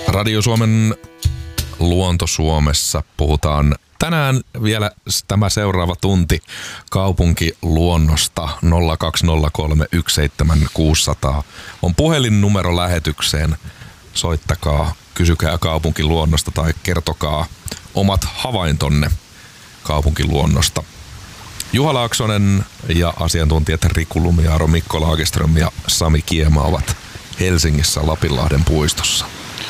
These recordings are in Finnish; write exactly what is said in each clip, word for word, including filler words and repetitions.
Radio Suomen Luonto Suomessa puhutaan tänään vielä tämä seuraava tunti kaupunkiluonnosta. Nolla kaksi nolla kolme yksi seitsemän kuusi nolla nolla on puhelinnumero lähetykseen. Soittakaa, kysykää kaupunkiluonnosta tai kertokaa omat havaintonne kaupunkiluonnosta. Juha Laaksonen ja asiantuntijat Riku Lumiaro, Mikko Lagerström ja Sami Kiema ovat Helsingissä Lapinlahden puistossa.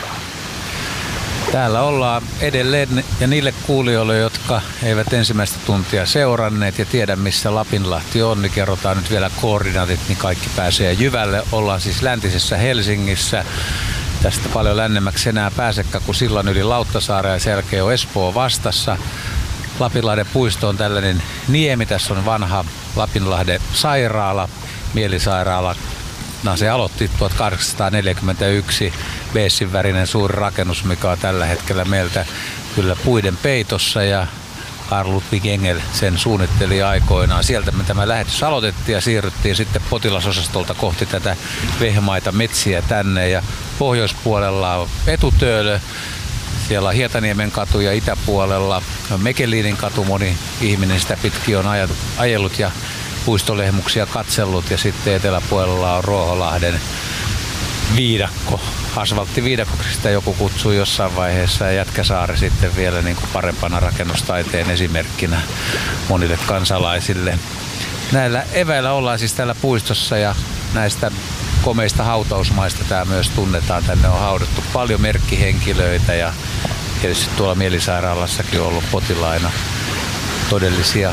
Täällä ollaan edelleen ja niille kuulijoille, jotka eivät ensimmäistä tuntia seuranneet ja tiedä missä Lapinlahti on, niin kerrotaan nyt vielä koordinaatit, niin kaikki pääsee jyvälle. Ollaan siis läntisessä Helsingissä. Tästä paljon lännemmäksi enää pääsekään kuin sillan yli Lauttasaaren ja selkeä on Espoo vastassa. Lapinlahden puisto on tällainen niemi. Tässä on vanha Lapinlahden sairaala, mielisairaala. No, se aloitti tuhatkahdeksansataaneljäkymmentäyksi, beessin värinen suuri rakennus, mikä on tällä hetkellä meiltä kyllä puiden peitossa, ja Karl Ludwig Engel sen suunnitteli aikoinaan. Sieltä me tämä lähetys aloitettiin ja siirryttiin sitten potilasosastolta kohti tätä vehmaita metsiä tänne, ja pohjoispuolella on Etutöölö, siellä on Hietaniemen katu ja itäpuolella Mekeliinin katu, moni ihminen sitä pitkin on ajellut ja puistolehmuksia katsellut, ja sitten eteläpuolella on Ruoholahden viidakko, asfalttiviidakoksi sitä joku kutsuu jossain vaiheessa, ja Jätkäsaari sitten vielä niin kuin parempana rakennustaiteen esimerkkinä monille kansalaisille. Näillä eväillä ollaan siis täällä puistossa, ja näistä komeista hautausmaista tämä myös tunnetaan. Tänne on haudattu paljon merkkihenkilöitä, ja tietysti tuolla mielisairaalassakin on ollut potilaina todellisia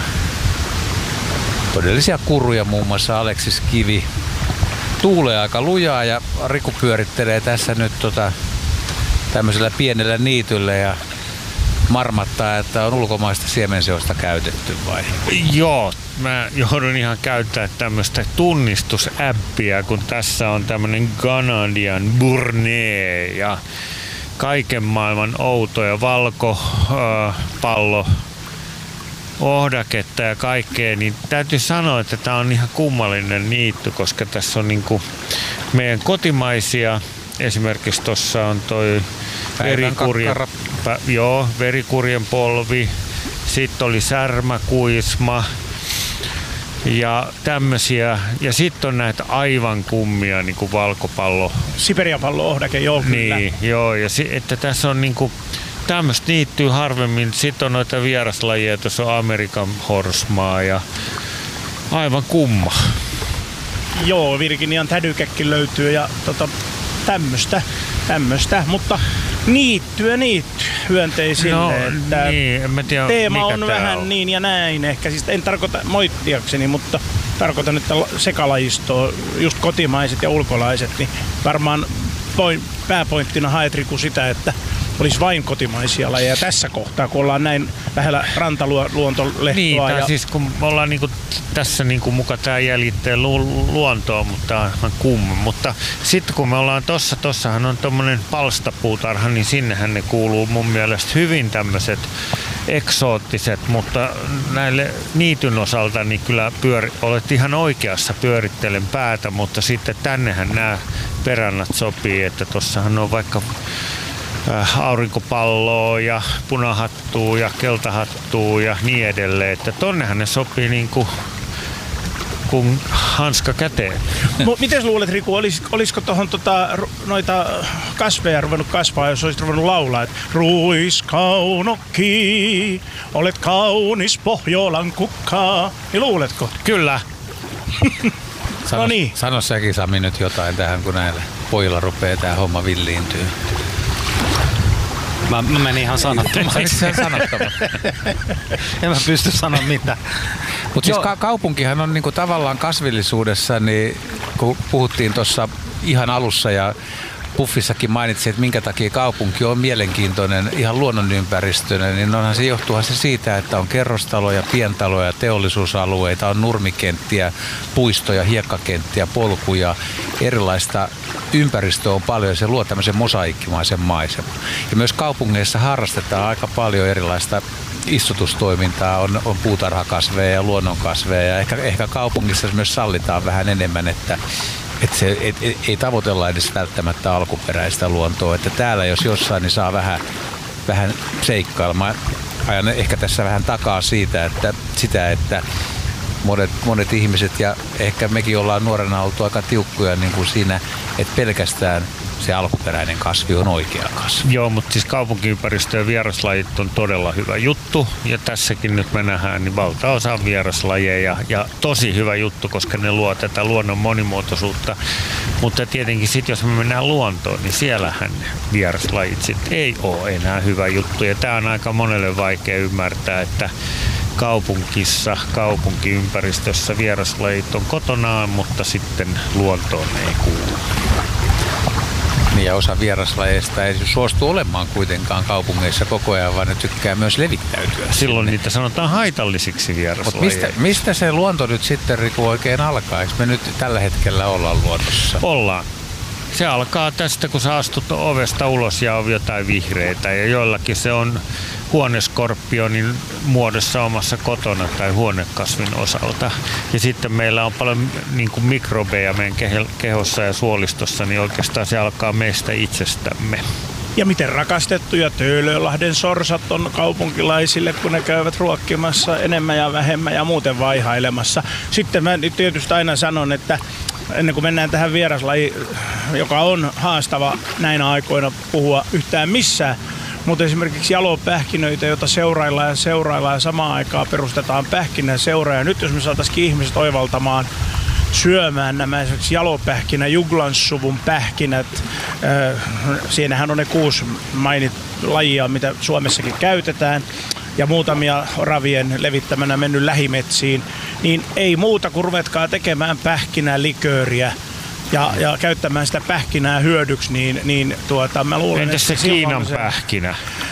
Todellisia kuruja, muun muassa Aleksis Kivi. Tuulee aika lujaa ja Riku pyörittelee tässä nyt tota, tämmöisellä pienellä niityllä ja marmattaa, että on ulkomaista siemenseosta käytetty vai? Joo, mä joudun ihan käyttää tämmöistä tunnistusäppiä, kun tässä on tämmönen Canadian Burnet ja kaiken maailman outoja valkopallo. Äh, ohdaketta ja kaikkea, niin täytyy sanoa, että tämä on ihan kummallinen niitty, koska tässä on niinku meidän kotimaisia, esimerkiksi tuossa on toi verikurjen, joo, verikurjen polvi, sitten oli särmäkuisma ja tämmöisiä, ja sitten on näitä aivan kummia niinku valkopallo. Siperianpallo-ohdake, joo kyllä. Niin, joo, ja si- että tässä on niinku tämmöistä niittyy harvemmin. Sitten on noita vieraslajia, tuossa on Amerikan horsmaa ja aivan kumma. Joo, Virginian tädykäkki löytyy ja tota, tämmöstä, tämmöstä, mutta niittyä niittyä hyönteisille. No että niin, en mä tiedä teema mikä on vähän on. niin ja näin ehkä. Siis en tarkoita moittiakseni, mutta tarkoitan, että sekalajistoa, just kotimaiset ja ulkolaiset, niin varmaan point, pääpointtina haet Riku sitä, että olisi vain kotimaisia lajeja tässä kohtaa, kun ollaan näin lähellä rantaluontolehtoa. Niin, ja siis kun me ollaan niinku tässä niinku muka tää jäljittää lu- luontoa, mutta tää on ihan kumma. Mutta sitten kun me ollaan tossa, tossahan on tommonen palstapuutarha, niin sinnehän ne kuuluu mun mielestä hyvin tämmöiset eksoottiset, mutta näille niityn osalta niin kyllä pyöri, olet ihan oikeassa, pyörittelen päätä, mutta sitten tännehän nämä perannat sopii, että tossahan on vaikka aurinkopalloa ja punahattua ja keltahattua ja niin edelleen, että tonnehan ne sopii niin kuin kuin hanska käteen. Miten luulet, Riku, olis, olisiko tuohon tota, noita kasveja ruvennut kasvaa, jos olisit ruvennut laulaa, että ruiskaunokki, olet kaunis Pohjolan kukkaa, niin luuletko? Kyllä. Sano, no niin. Sano säkin, Sami, nyt jotain tähän, kun näillä pojilla rupeaa tää homma villiintyä. Mä, mä menin ihan sanattomaksi. Sä sanottava. En mä pysty sanoa mitään. Mutta siis ka- kaupunkihan on niinku tavallaan kasvillisuudessa, niin kun puhuttiin tuossa ihan alussa ja Puffissakin mainitsin, että minkä takia kaupunki on mielenkiintoinen ihan luonnonympäristönä, niin onhan se johtuuhan se siitä, että on kerrostaloja, pientaloja, teollisuusalueita, on nurmikenttiä, puistoja, hiekkakenttiä, polkuja, erilaista ympäristöä on paljon ja se luo tämmöisen mosaikkimaisen maiseman. Ja myös kaupungeissa harrastetaan aika paljon erilaista istutustoimintaa, on, on puutarhakasveja ja luonnonkasveja ja ehkä, ehkä kaupungissa myös sallitaan vähän enemmän, että että se et, et, ei tavoitella edes välttämättä alkuperäistä luontoa. Että täällä jos jossain, niin saa vähän, vähän seikkailla. Mä ajan ehkä tässä vähän takaa siitä, että sitä, että monet, monet ihmiset ja ehkä mekin ollaan nuorena oltu aika tiukkoja niin kuin siinä, että pelkästään se alkuperäinen kasvi on oikea kasvi. Joo, mutta siis kaupunkiympäristö ja vieraslajit on todella hyvä juttu. Ja tässäkin nyt me nähdään, niin valtaosa on vieraslajeja. Ja tosi hyvä juttu, koska ne luo tätä luonnon monimuotoisuutta. Mutta tietenkin sitten, jos me mennään luontoon, niin siellähän vieraslajit sitten ei ole enää hyvä juttu. Ja tämä on aika monelle vaikea ymmärtää, että kaupunkissa, kaupunkiympäristössä vieraslajit on kotonaan, mutta sitten luontoon ei kuulu. Niin ja osa vieraslajeista ei suostu olemaan kuitenkaan kaupungeissa koko ajan, vaan ne tykkää myös levittäytyä. Silloin sinne. Niitä sanotaan haitallisiksi vieraslajeiksi. Mistä, mistä se luonto nyt sitten, Riku, oikein alkaa? Eikö me nyt tällä hetkellä olla luonnossa? Ollaan. Se alkaa tästä, kun sä astut ovesta ulos ja on jotain vihreitä. Ja joillakin se on huoneskorpionin muodossa omassa kotona tai huonekasvin osalta. Ja sitten meillä on paljon niin kuin mikrobeja meidän kehossa ja suolistossa, niin oikeastaan se alkaa meistä itsestämme. Ja miten rakastettuja Töölönlahden sorsat on kaupunkilaisille, kun ne käyvät ruokkimassa enemmän ja vähemmän ja muuten vaihailemassa. Sitten mä tietysti aina sanon, että ennen kuin mennään tähän vieraslajiin, joka on haastava näinä aikoina puhua yhtään missään, mutta esimerkiksi jalopähkinöitä, joita seuraillaan ja seuraillaan ja samaan aikaan perustetaan pähkinän seura. Ja nyt jos me saataisiin ihmiset oivaltamaan syömään nämä esimerkiksi jalopähkinä, juglanssuvun pähkinät. Siinähän on ne kuusi mainit lajia, mitä Suomessakin käytetään. Ja muutamia oravien levittämänä mennyt lähimetsiin. Niin ei muuta kuin ruvetkaa tekemään pähkinälikööriä. Ja, ja käyttämään sitä pähkinää hyödyksi, niin, niin tuota, mä luulen, entäs se että Kiinan se, pähkinä?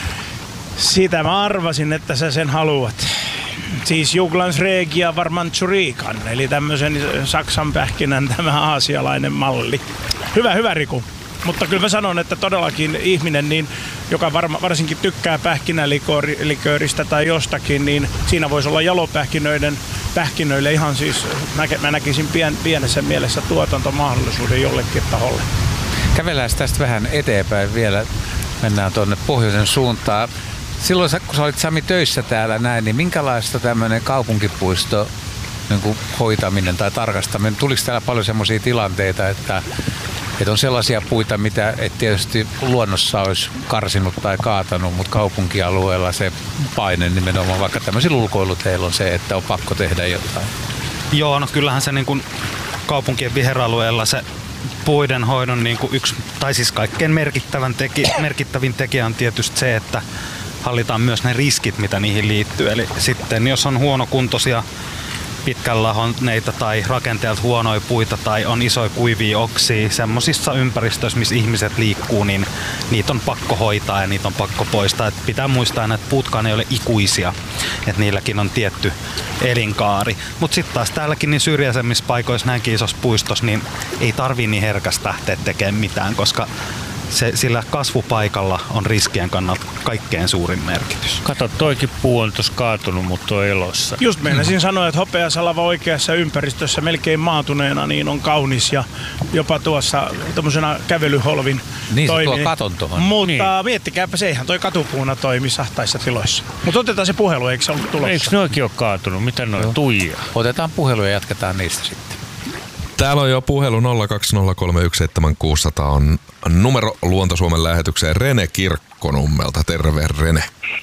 Sitä mä arvasin, että sä sen haluat. Siis Juglans regia varmantsuriikan, eli tämmöisen Saksan pähkinän tämä aasialainen malli. Hyvä, hyvä Riku. Mutta kyllä mä sanon, että todellakin ihminen, niin, joka varma, varsinkin tykkää pähkinälikööristä tai jostakin, niin siinä voisi olla jalopähkinöiden pähkinöille ihan siis, mä, mä näkisin pien, pienessä mielessä tuotantomahdollisuuden jollekin taholle. Kävellään tästä vähän eteenpäin vielä. Mennään tuonne pohjoisen suuntaan. Silloin kun sä olit Sami töissä täällä näin, niin minkälaista tämmöinen kaupunkipuisto niin kuin hoitaminen tai tarkastaminen, tuliko täällä paljon semmoisia tilanteita, että, että on sellaisia puita, mitä et tietysti luonnossa olisi karsinut tai kaatanut, mutta kaupunkialueella se paine nimenomaan, vaikka tämmöisillä ulkoiluteilla on se, että on pakko tehdä jotain. Joo, no kyllähän se niin kuin kaupunkien viheralueella se puiden hoidon niin kuin yksi, tai siis kaikkein merkittävän teki, merkittävin tekijä on tietysti se, että hallitaan myös ne riskit, mitä niihin liittyy. Eli sitten jos on huonokuntoisia pitkän lahonneita tai rakenteelta huonoja puita tai on isoja kuivia oksia semmoisissa ympäristöissä, missä ihmiset liikkuu, niin niitä on pakko hoitaa ja niitä on pakko poistaa. Et pitää muistaa, että puutkaan ei ole ikuisia, että niilläkin on tietty elinkaari. Mutta sitten taas täälläkin niin syrjäisemmissä paikoissa, näinkin isossa puistossa, niin ei tarvii niin herkästi lähteä tekemään mitään, koska se, sillä kasvupaikalla on riskien kannalta kaikkein suurin merkitys. Kato, toikin puu on tuossa kaatunut, mutta on elossa. Just meinasin sanoa, että hopeasalava oikeassa ympäristössä melkein maatuneena niin on kaunis ja jopa tuossa tommosena kävelyholvin niin toimii. Niin se tuo katon tuohon. Mutta niin. Miettikääpä se ihan toi katupuuna toimi sahtaissa tiloissa. Mutta otetaan se puhelu, eikö se ollut tulossa? Eikö noikin ole kaatunut? Mitä noi tuijaa? Otetaan puhelu ja jatketaan niistä sitten. Täällä on jo puhelu nolla kaksi nolla kolme yksi seitsemän kuusi nolla nolla on numero Luonto-Suomen lähetykseen Rene Kirkkonummelta. Terve Rene.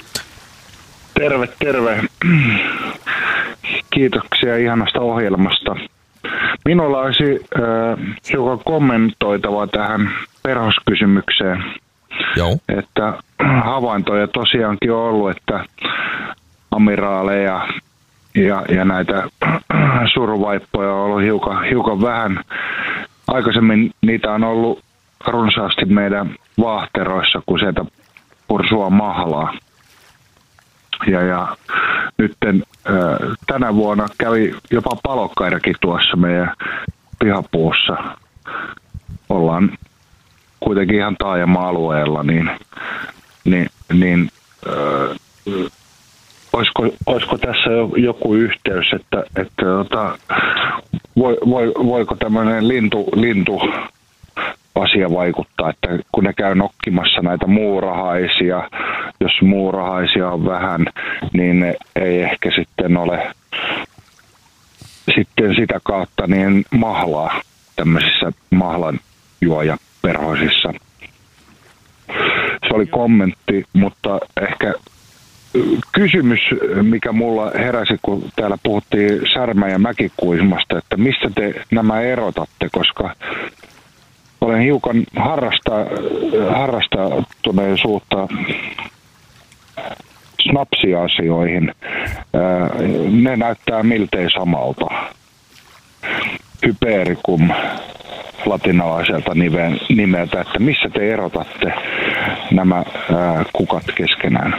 Terve, terve. Kiitoksia ihanasta ohjelmasta. Minulla olisi äh, hiukan kommentoitavaa tähän perhoskysymykseen. Joo. Että havaintoja tosiaankin on ollut, että amiraaleja ja, ja näitä suruvaippoja on ollut hiukan, hiukan vähän. Aikaisemmin niitä on ollut runsaasti meidän vaahteroissa, kun sieltä pursua mahlaa. Ja, ja nytten äh, tänä vuonna kävi jopa palokkairakin tuossa meidän pihapuussa. Ollaan kuitenkin ihan taajama-alueella, niin, niin, niin äh, olisiko, olisiko tässä joku yhteys, että, että ota, voi, voi, voiko tämmöinen lintu, lintu asia vaikuttaa, että kun ne käy nokkimassa näitä muurahaisia, jos muurahaisia on vähän, niin ne ei ehkä sitten ole sitten sitä kautta niin mahlaa tämmöisissä mahlanjuojaperhosissa. Se oli kommentti, mutta ehkä kysymys, mikä mulla heräsi, kun täällä puhuttiin särmä- ja mäkikuismasta, että missä te nämä erotatte, koska olen hiukan harrastaa, harrastuneisuutta snapsiasioihin. Ne näyttää miltei samalta. Hypericum latinalaiselta nimeltä, että missä te erotatte nämä kukat keskenään?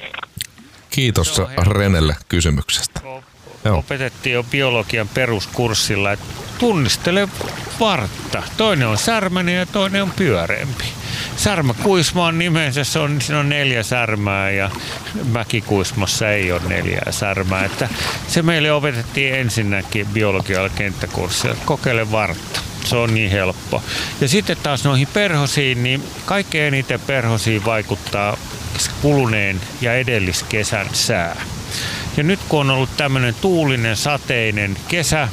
Kiitos Renelle kysymyksestä. Joo. Opetettiin jo biologian peruskurssilla, että tunnistele vartta. Toinen on särmäinen ja toinen on pyöreämpi. Särmäkuisma on nimensä, se on, siinä on neljä särmää ja mäkikuismassa ei ole neljää särmää. Että se meille opetettiin ensinnäkin biologialla kenttäkurssilla, että kokeile vartta. Se on niin helppo. Ja sitten taas noihin perhosiin, niin kaikkein eniten perhosiin vaikuttaa kuluneen ja edelliskesän sää. Ja nyt kun on ollut tämmöinen tuulinen, sateinen kesä,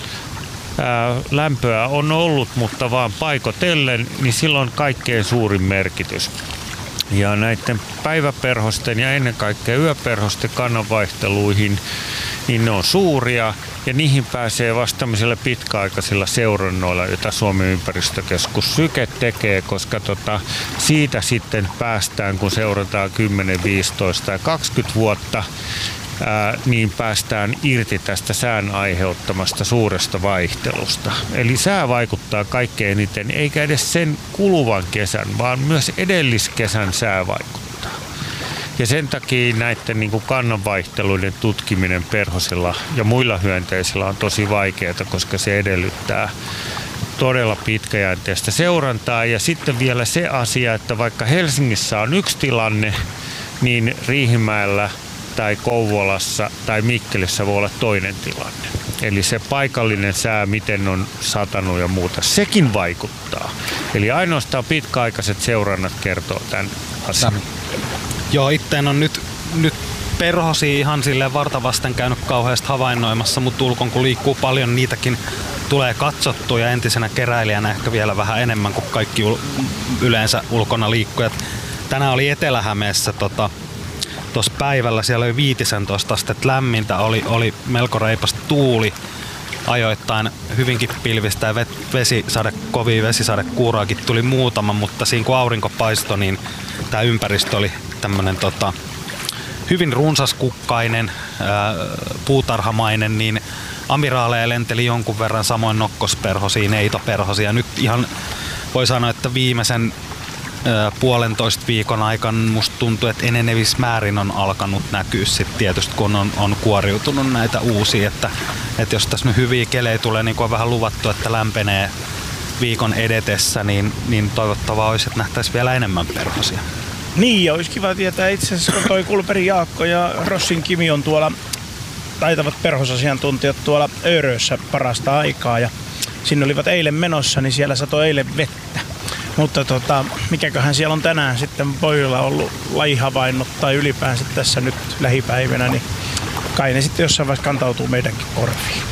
ää, lämpöä on ollut, mutta vaan paikotellen, niin silloin on kaikkein suurin merkitys. Ja näiden päiväperhosten ja ennen kaikkea yöperhosten kannanvaihteluihin, niin ne on suuria ja niihin pääsee vasta tämmöisillä pitkäaikaisilla seurannoilla, joita Suomen ympäristökeskus Syke tekee, koska tota, siitä sitten päästään, kun seurataan kymmenen, viisitoista ja kaksikymmentä vuotta, ää, niin päästään irti tästä sään aiheuttamasta suuresta vaihtelusta. Eli sää vaikuttaa kaikkein eniten, eikä edes sen kuluvan kesän, vaan myös edelliskesän sää vaikuttaa. Ja sen takia näiden niin kuin kannanvaihteluiden tutkiminen perhosilla ja muilla hyönteisillä on tosi vaikeaa, koska se edellyttää todella pitkäjänteistä seurantaa. Ja sitten vielä se asia, että vaikka Helsingissä on yksi tilanne, niin Riihimäellä tai Kouvolassa tai Mikkelissä voi olla toinen tilanne. Eli se paikallinen sää, miten on satanut ja muuta, sekin vaikuttaa. Eli ainoastaan pitkäaikaiset seurannat kertoo tämän asian. Joo, itteen on nyt, nyt perhosia ihan silleen vartavasten käynyt kauheasti havainnoimassa, mutta ulkon kun liikkuu paljon, niitäkin tulee katsottua ja entisenä keräilijänä ehkä vielä vähän enemmän kuin kaikki ul- yleensä ulkona liikkujat. Tänään oli Etelä-Hämeessä tota, tuossa päivällä, siellä oli viisitoista astetta lämmintä, oli, oli melko reipasta tuuli, ajoittain hyvinkin pilvistä ja vesisade, kovia vesisadekuuraakin tuli muutama, mutta siinä kun aurinko paistoi, niin tämä ympäristö oli tämmöinen tota, hyvin runsaskukkainen, ää, puutarhamainen, niin amiraaleja lenteli jonkun verran, samoin nokkosperhosia, neitoperhosia. Nyt ihan voi sanoa, että viimeisen ää, puolentoista viikon aikana musta tuntuu, että enenevissä määrin on alkanut näkyä sit tietysti, kun on, on kuoriutunut näitä uusia. Että, että jos tässä nyt hyviä kelejä tulee, niin kuin on vähän luvattu, että lämpenee viikon edetessä, niin, niin toivottavaa olisi, että nähtäisiin vielä enemmän perhosia. Niin, ja olisi kiva tietää itse asiassa, kun toi Kulperin Jaakko ja Rossin Kimi on tuolla, taitavat perhosasiantuntijat tuolla Öörössä parasta aikaa, ja sinne olivat eilen menossa, niin siellä satoi eilen vettä. Mutta tota, mikäköhän siellä on tänään sitten pojilla ollut lajihavainnot tai ylipäänsä tässä nyt lähipäivänä, niin kai ne sitten jossain vaiheessa kantautuu meidänkin korviin.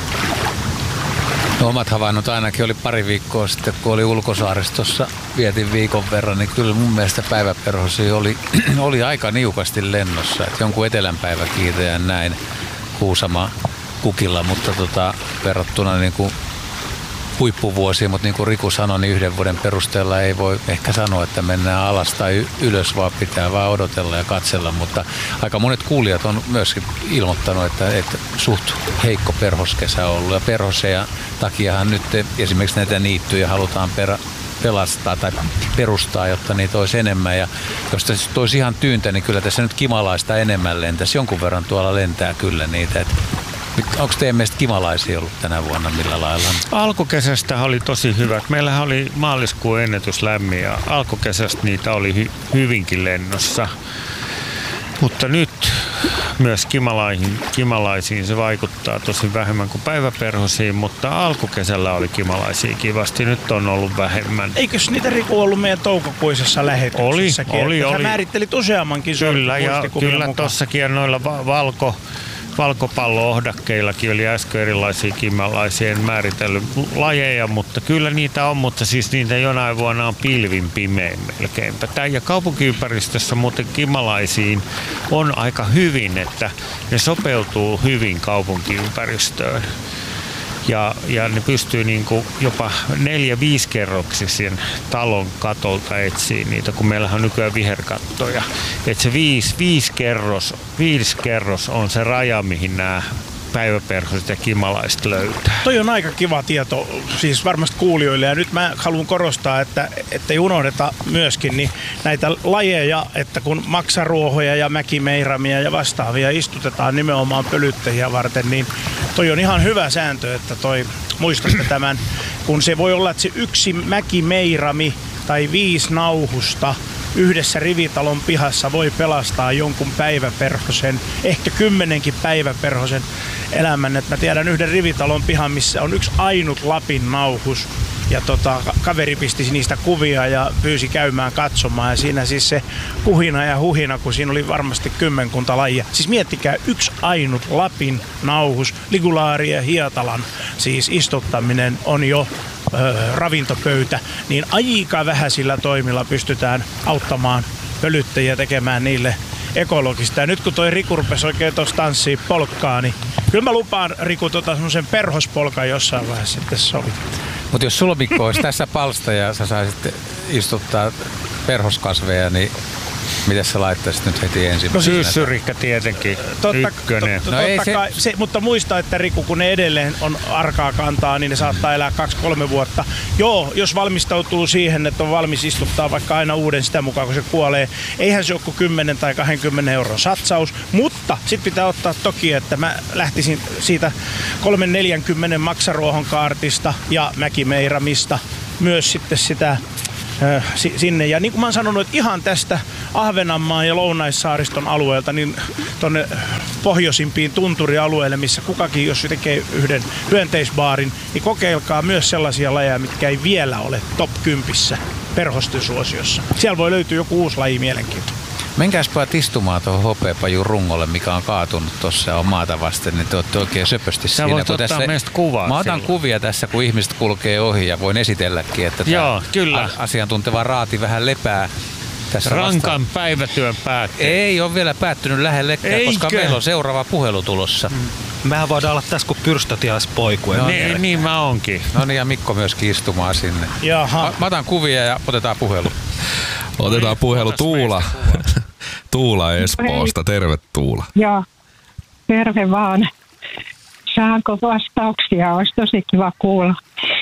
No, omat havainnot ainakin oli pari viikkoa sitten, kun oli Ulkosaaristossa, vietin viikon verran, niin kyllä mun mielestä päiväperhosia oli, oli aika niukasti lennossa. Et jonkun etelänpäiväkiitäjän näin Kuusama kukilla, mutta tota, verrattuna niin kuin huippuvuosiin, mutta niin kuin Riku sanoi, niin yhden vuoden perusteella ei voi ehkä sanoa, että mennään alas tai ylös, vaan pitää vaan odotella ja katsella, mutta aika monet kuulijat on myöskin ilmoittanut, että, että suht heikko perhoskesä on ollut, ja perhoseja takiahan nyt esimerkiksi näitä niittyjä halutaan perä, pelastaa tai perustaa, jotta niitä olisi enemmän, ja jos tässä olisi ihan tyyntä, niin kyllä tässä nyt kimalaista enemmän lentäisi, jonkun verran tuolla lentää kyllä niitä, että onko teidän mielestä kimalaisia ollut tänä vuonna millä lailla? Alkukesästä oli tosi hyvät. Meillähän oli maaliskuun ennätys lämmin ja alkukesästä niitä oli hy- hyvinkin lennossa. Mutta nyt Myös kimalaihin, kimalaisiin se vaikuttaa tosi vähemmän kuin päiväperhosiin, mutta alkukesällä oli kimalaisia kivasti, nyt on ollut vähemmän. Eikös niitä Riku ollut meidän toukokuisessa lähetyksessäkin? Oli, oli, oli. Hän määrittelit useammankin Kyllä, ja kyllä mukaan. tossakin noilla va- valko, valkopallo-ohdakkeillakin oli äsken erilaisia kimalaisia, en määritellyt lajeja, mutta kyllä niitä on, mutta siis niitä jonain vuonna on pilvin pimein melkeinpä. Tää ja kaupunkiympäristössä muuten kimalaisiin on aika hyvin, että ne sopeutuu hyvin kaupunkiympäristöön. Ja, ja ne pystyy niinku jopa neljä viisikerroksisen talon katolta etsiä niitä, kun meillähän on nykyään viherkattoja. Että se viisi, viisi, kerros, viisi kerros on se raja, mihin nämä päiväperhoset ja kimalaiset löytää. Toi on aika kiva tieto siis varmasti kuulijoille, ja nyt mä haluan korostaa, että ei unohdeta myöskin niin näitä lajeja, että kun maksaruohoja ja mäkimeiramia ja vastaavia istutetaan nimenomaan pölyttäjiä varten, niin toi on ihan hyvä sääntö, että toi muistatte tämän, kun se voi olla, että se yksi mäkimeirami tai viisi nauhusta yhdessä rivitalon pihassa voi pelastaa jonkun päiväperhosen, ehkä kymmenenkin päiväperhosen elämän. Et mä tiedän yhden rivitalon pihan, missä on yksi ainut Lapin nauhus. Ja tota, kaveri pisti niistä kuvia ja pyysi käymään katsomaan. Ja siinä siis se kuhina ja huhina, kun siinä oli varmasti kymmenkunta lajia. Siis miettikää, yksi ainut Lapin nauhus, ligulaari ja hietalan siis istuttaminen on jo ö, ravintopöytä. Niin aika vähäisillä toimilla pystytään auttamaan pölyttäjiä tekemään niille ekologista. Ja nyt kun toi Riku rupesi oikein tuossa tanssiin polkkaa, niin kyllä mä lupaan, Riku, tota semmoisen perhospolkan jossain vaiheessa sitten sovit. Mutta jos sulla, Mikko, olisi tässä palsta ja sä saisit istuttaa perhoskasveja, niin miten sä laittaisit nyt heti ensin? No syyssyrikkä tietenkin, totta, ykkönen. To, to, no totta se... kai, se, mutta muista, että Riku, kun ne edelleen on arkaa kantaa, niin ne saattaa elää kaksi kolme vuotta. Joo, jos valmistautuu siihen, että on valmis istuttaa vaikka aina uuden sitä mukaan, kun se kuolee. Eihän se ole kuin kymmenen tai kaksikymmentä euron satsaus, mutta sitten pitää ottaa toki, että mä lähtisin siitä kolmekymmentä neljäkymmentä maksaruohon kaartista ja mäkimeiramista myös sitten sitä sinne. Ja niin kuin mä oon sanonut, että ihan tästä Ahvenanmaan ja Lounaissaariston alueelta niin tonne pohjoisimpiin tunturialueille, missä kukakin, jos tekee yhden hyönteisbaarin, niin kokeilkaa myös sellaisia lajeja, mitkä ei vielä ole top kympissä perhosten suosiossa. Siellä voi löytyä joku uusi laji mielenkiinto. Menkääs pojat istumaan tuohon hopeapajun rungolle, mikä on kaatunut tuossa on maata vasten, niin te olette oikein söpösti Sä siinä. voit ottaa tässä, meistä kuvaa. mä otan silloin kuvia tässä, kun ihmiset kulkee ohi ja voin esitelläkin, että Joo, kyllä. asiantunteva raati vähän lepää tässä Rankan vastaan. päivätyön päätteet. Ei ole vielä päättynyt lähellekään, koska meillä on seuraava puhelu tulossa. Mm. Mehän voidaan olla tässä kuin pyrstötiaispoikue. No Niin, niin mä onkin. No niin, ja Mikko myöskin istumaan sinne. Jaha. Mä, mä otan kuvia ja otetaan puhelu. Otetaan puhelu Tuula. Tuula Espoosta. Terve, Tuula. Joo, terve vaan. Saanko vastauksia? Olisi tosi kiva kuulla.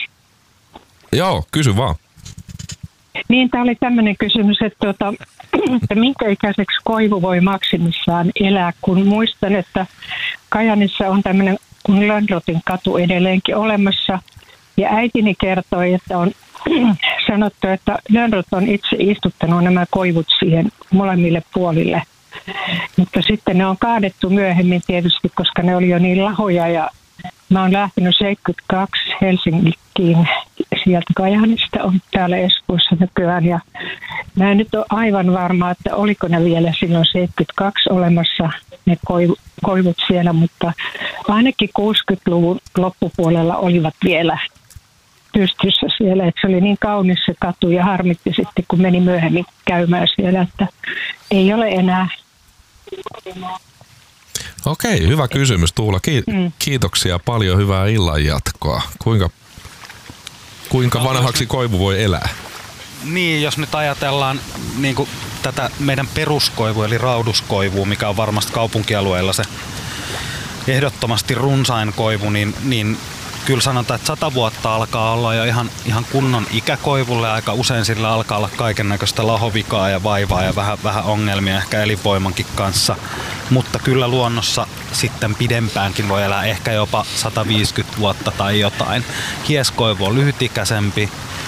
Joo, kysy vaan. Niin, tämä oli tämmöinen kysymys, että, tuota, että minkä ikäiseksi koivu voi maksimissaan elää, kun muistan, että Kajaanissa on tämmöinen kuin Lönnrotin katu edelleenkin olemassa. Ja äitini kertoi, että on sanottu, että Lönnrot on itse istuttanut nämä koivut siihen molemmille puolille. Mutta sitten ne on kaadettu myöhemmin tietysti, koska ne oli jo niin lahoja. Ja mä oon lähtenyt seitsemänkymmentäkaksi Helsinkiin. Sieltä Kajaanista on täällä Espoossa nykyään. Ja mä en nyt ole aivan varma, että oliko ne vielä silloin seitsemänkymmentäkaksi olemassa ne koivu, koivut siellä. Mutta ainakin kuusikymmentäluvun loppupuolella olivat vielä pystyssä siellä, että se oli niin kaunis se katu ja harmitti sitten, kun meni myöhemmin käymään siellä, että ei ole enää. Okei, hyvä kysymys Tuula. Ki- kiitoksia paljon, hyvää illan jatkoa. Kuinka, kuinka vanhaksi koivu voi elää? Niin, jos nyt ajatellaan niin kuin tätä meidän peruskoivua, eli rauduskoivua, mikä on varmasti kaupunkialueella se ehdottomasti runsain koivu, niin, niin kyllä sanotaan, että sata vuotta alkaa olla jo ihan, ihan kunnon ikäkoivulle. Aika usein sillä alkaa olla kaiken näköistä lahovikaa ja vaivaa ja vähän, vähän ongelmia ehkä elinvoimankin kanssa. Mutta kyllä luonnossa sitten pidempäänkin voi elää ehkä jopa sata viisikymmentä vuotta tai jotain. Hieskoivu on lyhytikäisempi.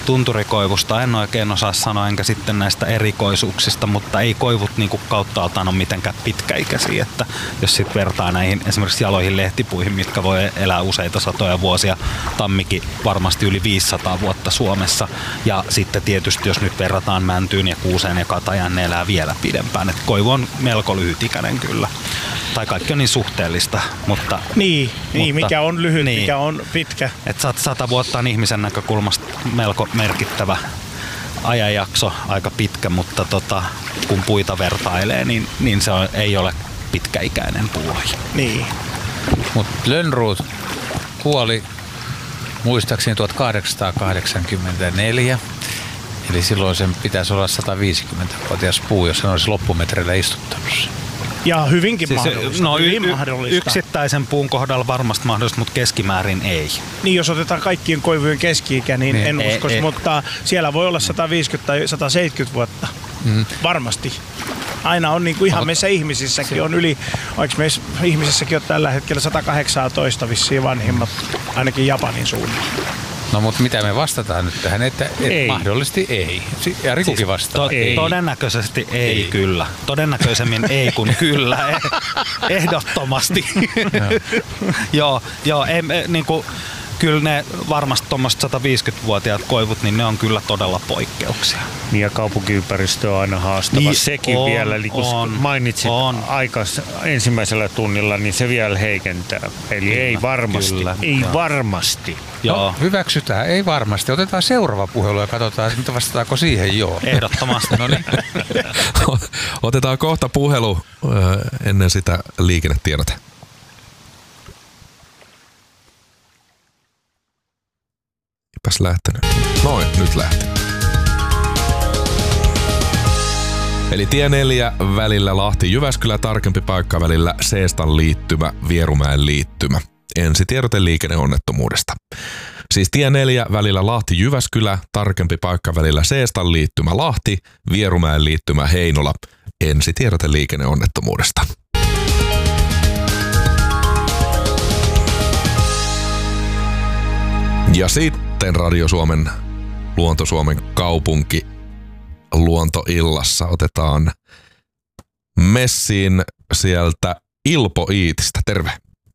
tunturikoivusta en oikein osaa sanoa, enkä sitten näistä erikoisuuksista, mutta ei koivut niinku kauttaaltaan ole mitenkään pitkäikäisiä, että jos sitten vertaa näihin esimerkiksi jaloihin lehtipuihin, mitkä voi elää useita satoja vuosia, tammikin varmasti yli viisisataa vuotta Suomessa, ja sitten tietysti jos nyt verrataan mäntyyn ja kuuseen ja katajan, ne elää vielä pidempään, että koivu on melko lyhytikäinen kyllä, tai kaikki on niin suhteellista, mutta... Niin, mutta, niin mikä on lyhyt, niin, mikä on pitkä. että sata vuotta on ihmisen näkökulmasta melko merkittävä ajanjakso, aika pitkä, mutta tota, kun puita vertailee, niin, niin se on, ei ole pitkäikäinen puulaji. Niin. Mutta Lönnrot kuoli muistaakseni tuhatkahdeksansataakahdeksankymmentäneljä, eli silloin sen pitäisi olla sataviisikymmentävuotias puu, jos sen olisi loppumetreillä istuttanut sen. Ja hyvinkin siis mahdollista. No, hyvin y- mahdollista. Yksittäisen puun kohdalla varmasti mahdollista, mutta keskimäärin ei. Niin, jos otetaan kaikkien koivujen keski-ikä, niin, niin en ei, uskoisi, ei. mutta siellä voi olla sataviisikymmentä tai sataseitsemänkymmentä vuotta. Mm. Varmasti. Aina on niin kuin ihan meissä ihmisissäkin on yli, vaikka meissä ihmisissäkin on tällä hetkellä sata kahdeksantoista vissiin vanhimmat, ainakin Japanin suunnalla. No mutta mitä me vastataan nyt tähän, että et ei. Mahdollisesti ei. Ja Rikukin siis vastaa. To- ei. Todennäköisesti ei, ei kyllä. Todennäköisemmin ei kuin kyllä. Ehdottomasti. joo, joo ei, niin kuin, kyllä ne varmasti tuommoiset sataviisikymmentävuotiaat koivut, niin ne on kyllä todella poikkeuksia. Niin ja kaupunkiympäristö on aina haastava. Niin, Sekin on, vielä, niin kun on, mainitsit on. aikas ensimmäisellä tunnilla, niin se vielä heikentää. Eli kyllä, ei varmasti. Kyllä, ei joo. varmasti. No, Joo. hyväksytään, ei varmasti. Otetaan seuraava puhelu ja katsotaan, että vastataanko siihen joo. Ehdottomasti. No niin. Otetaan kohta puhelu ennen sitä liikennetiedote. Eipäs lähtenyt. Noin, nyt lähti. Eli tie neljä välillä Lahti-Jyväskylä, tarkempi paikka välillä Seestan liittymä, Vierumäen liittymä. Ensitiedote liikenneonnettomuudesta. Siis tie neljä välillä Lahti-Jyväskylä, tarkempi paikka välillä Seestan liittymä Lahti, Vierumäen liittymä Heinola. Ensitiedote liikenneonnettomuudesta. Ja sitten Radio Suomen, Luonto Suomen kaupunki Luontoillassa otetaan messiin sieltä Ilpo Iitistä. Terve.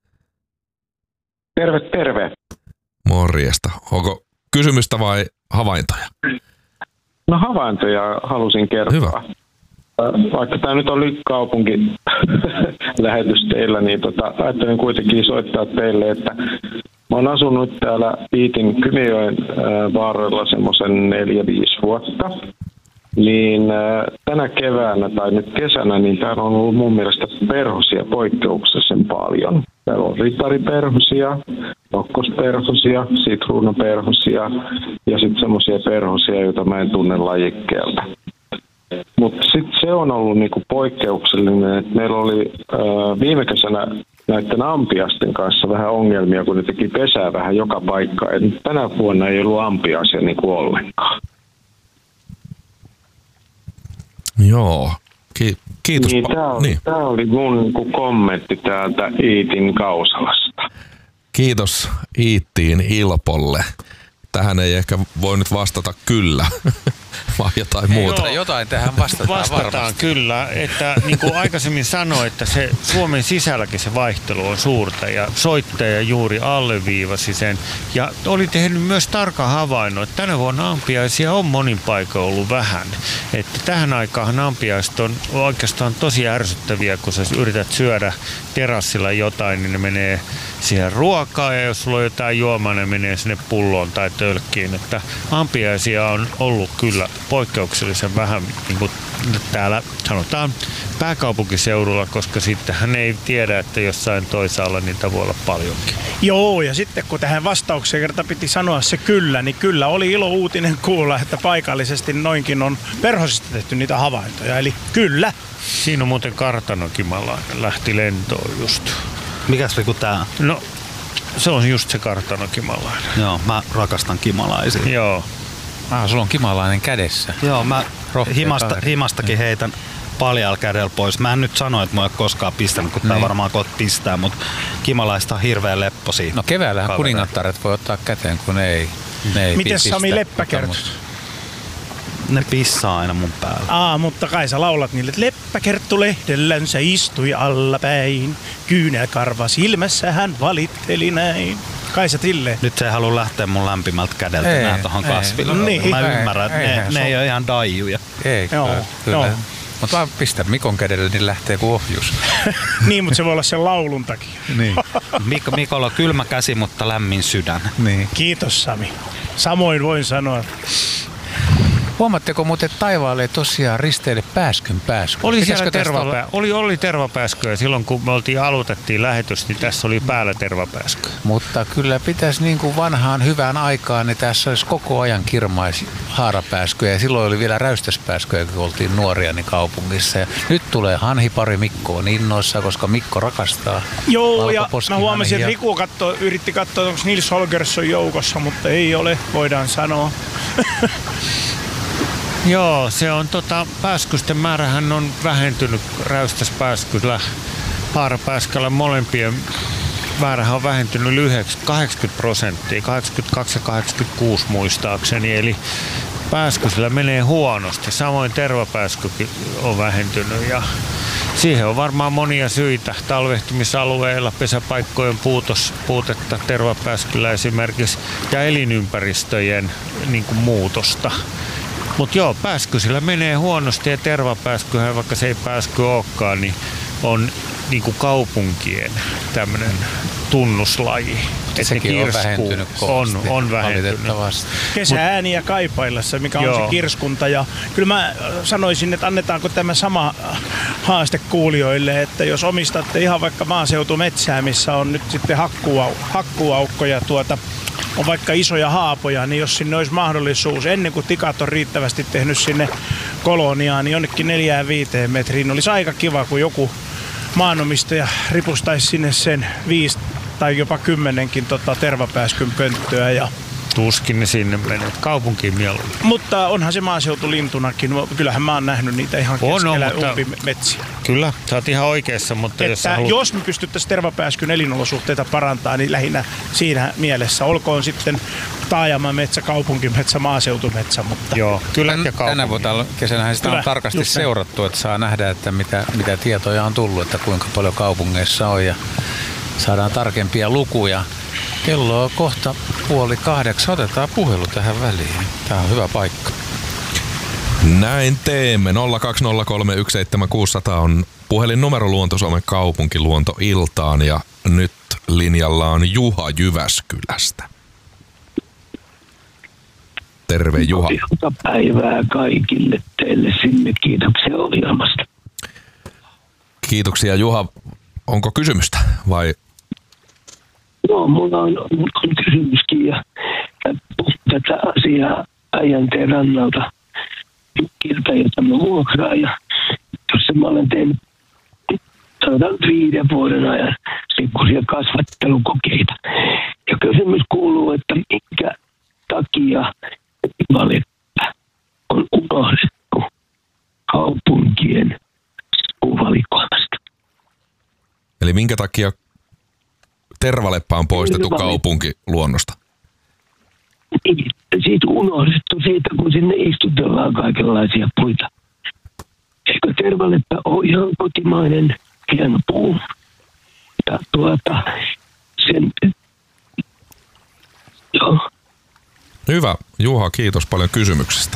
Terve, terve. Morjesta. Onko kysymystä vai havaintoja? No havaintoja halusin kertoa. Hyvä. Vaikka tämä nyt on kaupunki lähetys teillä, niin tota, ajattelin kuitenkin soittaa teille, että mä oon asunut täällä Iitin Kymijoen vaaralla semmoisen neljä viisi vuotta. Niin tänä keväänä tai nyt kesänä, niin täällä on ollut mun mielestä perhosia poikkeuksellisen paljon. Täällä on ritariperhosia, nokkosperhosia, sitruunaperhosia ja sitten semmoisia perhosia, joita mä en tunne lajikkeelta. Mutta sitten se on ollut niinku poikkeuksellinen, että meillä oli äh, viime kesänä näiden ampiasten kanssa vähän ongelmia, kun ne teki pesää vähän joka paikkaan. Et tänä vuonna ei ollut ampiasia niinku ollenkaan. Joo, Ki- kiitos. Niin, tämä oli, niin. oli mun niinku kommentti täältä Iitin Kausalasta. Kiitos Iittiin Ilpolle. Tähän ei ehkä voi nyt vastata kyllä, vaan jotain muuta. Joo, jotain tähän vastataan, vastataan varmasti. kyllä, että niin kuin aikaisemmin sanoin, että se Suomen sisälläkin se vaihtelu on suurta ja soittaja juuri alleviivasi sen. Ja oli tehnyt myös tarkan havainnon, että tänä vuonna ampiaisia on monin paikoin ollut vähän. Että tähän aikaan ampiaiset on oikeastaan tosi ärsyttäviä, kun sä yrität syödä terassilla jotain, niin ne menee siihen ruokaan ja jos sulla on jotain juomaa, ne menee sinne pulloon tai tölkkiin. Että ampiaisia on ollut kyllä poikkeuksellisen vähän, niin kuin täällä sanotaan pääkaupunkiseudulla, koska sitten hän ei tiedä, että jossain toisaalla niitä voi olla paljonkin. Joo, ja sitten kun tähän vastaukseen kerta piti sanoa se kyllä, niin kyllä oli ilo uutinen kuulla, että paikallisesti noinkin on perhosista tehty niitä havaintoja, eli kyllä. Siinä on muuten kartanokimalainen, lähti lentoon just. Mikäs Riku tää? No, se on just se kartanokimalainen. Joo, mä rakastan kimalaisia. Joo. Ah, sulla on kimalainen kädessä. Joo, mä Rohkea himasta, kaveri. himastakin heitän paljalla kädellä pois. Mä en nyt sano, että mä en ole koskaan pistänyt, kun tää Niin. varmaan kohta pistää, mutta kimalaista on hirveän lepposia. No keväällähän kavereita. kuningattaret voi ottaa käteen, kun ei. Miten Sami Leppäkerttu? Ne pissaa aina mun päällä. Aa, mutta kai sä laulat niille, että Leppäkerttu lehdellänsä istui allapäin. Kyynelkarva silmässä hän valitteli näin. Kai sä silleen. Nyt se ei halua lähteä mun lämpimältä kädeltä ei, nää tohon kasville. Niin. Mä ymmärrän, ei, että ei, ne, ne ei ole ihan daijuja. Ei, joo, kyllä. kyllä. Joo. Mutta vaan pistä Mikon kädelle, niin lähtee kuin ohjus. Niin, mutta se voi olla sen laulun takia. Niin. Mik- Mikolla on kylmä käsi, mutta lämmin sydän. Niin. Kiitos Sami. Samoin voin sanoa. Huomaatteko muuten, taivaalle tosiaan risteille pääskyn pääsky? Oli siellä tervapää... olla... oli, oli tervapääskyä. Silloin kun me oltiin aloitettiin lähetys, niin tässä oli päällä tervapääskyä. Mutta kyllä pitäisi niin kuin vanhaan hyvään aikaan, niin tässä olisi koko ajan kirmaisi haarapääskyjä. Ja silloin oli vielä räystäspääskyjä, kun oltiin nuoria niin kaupungissa. Ja nyt tulee hanhipari Mikko on innoissa, koska Mikko rakastaa. Joo, ja mä huomasin, että ja... Riku katso, yritti katsoa, onko Nils Holgersson joukossa, mutta ei ole, voidaan sanoa. Joo, se on tota, pääskysten määrähän on vähentynyt räystäspääskyllä, haarapääskällä molempien määrähän on vähentynyt lyhyeksi kahdeksankymmentä prosenttia, kahdeksankymmentäkaksi ja kahdeksankymmentäkuusi muistaakseni, eli pääskysillä menee huonosti. Samoin tervapääskykin on vähentynyt ja siihen on varmaan monia syitä. Talvehtimisalueilla pesäpaikkojen puutos, puutetta tervapääskyllä esimerkiksi ja elinympäristöjen niin kuin muutosta. Mutta joo, pääskysillä menee huonosti ja tervapääskyhän, vaikka se ei pääsky olekaan, niin on niin kuin kaupunkien tämmöinen tunnuslaji. Sekin on vähentynyt kovasti. On, on vähentynyt. Kesäääniä kaipaillessa, mikä on joo. se kirskunta. Ja kyllä mä sanoisin, että annetaanko tämä sama haaste kuulijoille, että jos omistatte ihan vaikka maaseutumetsää, missä on nyt sitten hakkuau, hakkuaukkoja tuota, on vaikka isoja haapoja, niin jos sinne olisi mahdollisuus, ennen kuin tikat on riittävästi tehnyt sinne koloniaan, niin jonnekin neljään viiteen metriin olisi aika kiva, kun joku maanomistaja ripustaisi sinne sen viisi tai jopa kymmenenkin tota, tervapääskyn pönttöä. Ja tuskin ne sinne menet kaupunkiin mieluummin. Mutta onhan se maaseutulintunakin. Kyllähän mä oon nähnyt niitä ihan on, keskellä on, umpimetsiä. Kyllä, sä oot ihan oikeassa. Mutta että jos, haluat... jos me pystyttäisiin tervapääskyn elinolosuhteita parantaa, niin lähinnä siinä mielessä. Olkoon sitten taajamametsä, kaupunkimetsä, maaseutumetsä. Mutta joo, kyllä ja kaupunki. Tänä vuonna kesänähän sitä on tarkasti Just seurattu, että saa nähdä, että mitä, mitä tietoja on tullut, että kuinka paljon kaupungeissa on ja saadaan tarkempia lukuja. Kello on kohta puoli kahdeksan. Otetaan puhelu tähän väliin. Tämä on hyvä paikka. Näin teemme. nolla kaksi nolla kolme yksi seitsemän kuusi nolla nolla on puhelinnumero Luonto-Suomen kaupunkiluontoiltaan ja nyt linjalla on Juha Jyväskylästä. Terve Juha. Hyvää päivää kaikille teille sinne. Kiitoksia ohjelmasta. Kiitoksia Juha. Onko kysymystä vai? No, mulla on, on kysymyskin ja tätä asiaa Äijänteen rannalta kiltä, jota mä vuokraan. Ja tuossa mä olen tehnyt sanotaan viiden vuoden ajan semmoisia kasvattelukokeita. Ja kysymys kuuluu, että minkä takia tervaleppä on unohdettu kaupunkien puuvalikoimasta. Eli minkä takia tervaleppä on poistettu kaupunkiluonnosta? Siitä unohdettu siitä, kun sinne istutellaan kaikenlaisia puita. Eikö tervaleppä ole ihan kotimainen hieno puu? Ja tuota, sen... Joo. Hyvä. Juha, kiitos paljon kysymyksestä.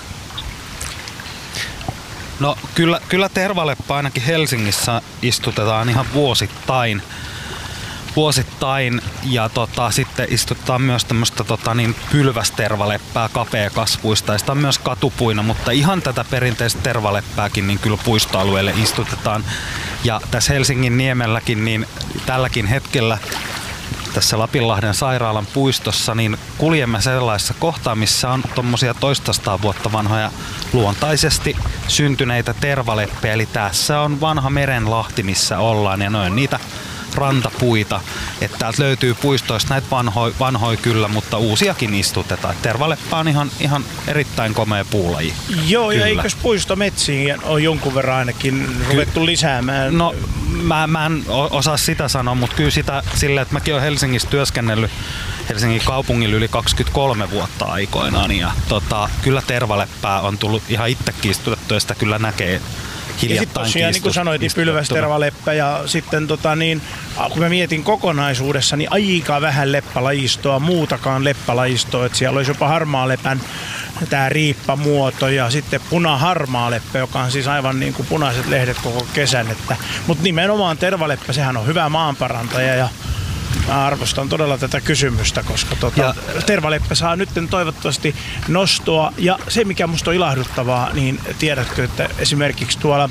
No kyllä, kyllä tervaleppä ainakin Helsingissä istutetaan ihan vuosittain. Vuosittain ja tota, sitten istutetaan myös tämmöistä tota, niin pylvästervaleppää kapeakasvuista ja sitä on myös katupuina, mutta ihan tätä perinteistä tervaleppääkin niin kyllä puistoalueelle istutetaan. Ja tässä Helsingin niemelläkin niin tälläkin hetkellä tässä Lapinlahden sairaalan puistossa niin kuljemme sellaisessa kohtaa, missä on tommosia toistasataa vuotta vanhoja luontaisesti syntyneitä tervaleppiä. Eli tässä on vanha merenlahti, missä ollaan ja noin niitä rantapuita. Että täältä löytyy puistoista näitä vanhoja vanhoi kyllä, mutta uusiakin istutetaan. Tervaleppä on ihan, ihan erittäin komea puulaji. Joo, kyllä. Ja eikös puistometsiin ole jonkun verran ainakin ruvettu lisäämään? No, mä, mä en osaa sitä sanoa, mutta kyllä sitä silleen, että mäkin olen Helsingissä työskennellyt Helsingin kaupungilla yli kaksikymmentäkolme vuotta aikoinaan ja tota, kyllä tervaleppää on tullut ihan itse kiistutettu ja sitä kyllä näkee hiljattain. Ja sitten tosiaan, niin kuin sanoit, niin pylväs, tervaleppä ja sitten tota niin, kun mä mietin kokonaisuudessa, niin aika vähän leppälajistoa, muutakaan leppälajistoa, että siellä olisi jopa harmaalepän tämä riippamuoto ja sitten punaharmaaleppä, joka on siis aivan niin kuin punaiset lehdet koko kesän. Että, mutta nimenomaan tervaleppä, sehän on hyvä maanparantaja ja mä arvostan todella tätä kysymystä, koska tota, tervaleppä saa nyt toivottavasti nostoa. Ja se, mikä musta on ilahduttavaa, niin tiedätkö, että esimerkiksi tuolla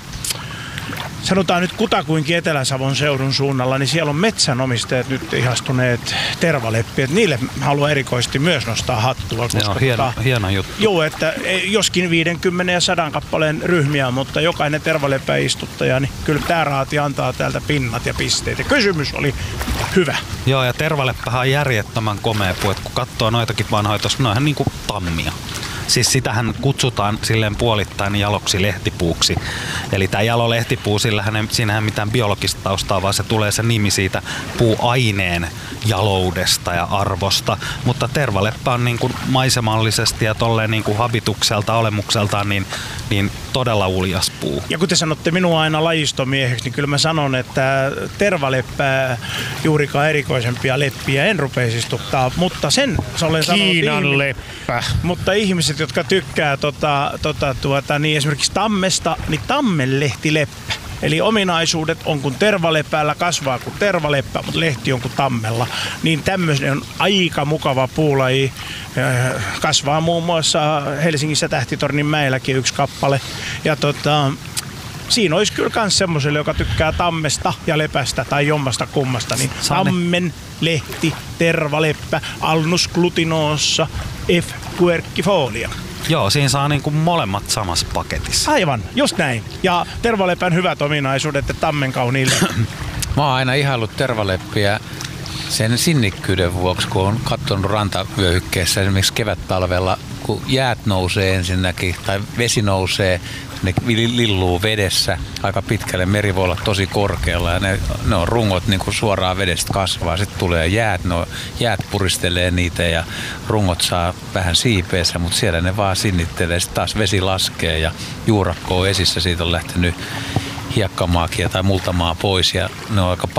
sanotaan nyt kutakuinkin Etelä-Savon seudun suunnalla, niin siellä on metsänomistajat nyt ihastuneet tervaleppiä. Niille haluan erikoisesti myös nostaa hattua. Koska Joo, hieno, hieno juttu. Joo, että joskin viisikymmentä ja sata kappaleen ryhmiä, mutta jokainen tervaleppäistuttaja, niin kyllä tämä raati antaa täältä pinnat ja pisteet. Ja kysymys oli hyvä. Joo, ja tervaleppähän on järjettömän komea puu, että kun katsoo noitakin vanhoja, ne on ihan niin kuin tammia. Siis sitähän kutsutaan silleen puolittain jaloksi lehtipuuksi. Eli tämä jalo lehtipuu, sillähän ei, siinähän mitään biologista taustaa, vaan se tulee se nimi siitä puuaineen jaloudesta ja arvosta. Mutta tervaleppä on niin kuin maisemallisesti ja tolleen niin kuin habitukselta, olemukseltaan niin, niin todella uljas puu. Ja kun te sanotte minua aina lajistomieheksi, niin kyllä mä sanon, että tervaleppää juurikaan erikoisempia leppiä en rupeisi istuttaa, mutta sen olen sanonut Kiinan leppä. Mutta ihmiset, jotka tykkää tota, tota, tuota, niin esimerkiksi tammesta, niin tammenlehtileppä. Eli ominaisuudet on kuin tervalepällä, kasvaa kuin tervaleppä, mutta lehti on kuin tammella. Niin tämmöinen on aika mukava puulaji. Kasvaa muun muassa Helsingissä Tähtitornin mäelläkin yksi kappale. Ja tota, siinä olisi kyllä myös semmoiselle, joka tykkää tammesta ja lepästä tai jommasta kummasta, niin tammen, lehti, tervaleppä, alnus glutinoossa, F. quercifolia. Joo, siinä saa niinku molemmat samassa paketissa. Aivan, just näin. Ja tervalepän hyvät ominaisuudet ja tammen kauniille. Mä oon aina ihaillut tervaleppiä sen sinnikkyyden vuoksi, kun on katsonut rantavyöhykkeessä esimerkiksi kevättalvella, kun jäät nousee ensinnäkin tai vesi nousee, ne lilluu vedessä aika pitkälle, meri voi olla tosi korkealla ja ne, ne on rungot niin kuin suoraan vedestä kasvaa. Sitten tulee jäät, no, jäät puristelee niitä ja rungot saa vähän siipeessä, mutta siellä ne vaan sinnittelee. Sitten taas vesi laskee ja juurakko on esissä, siitä on lähtenyt hiekkamaakia tai multamaa pois ja ne on aika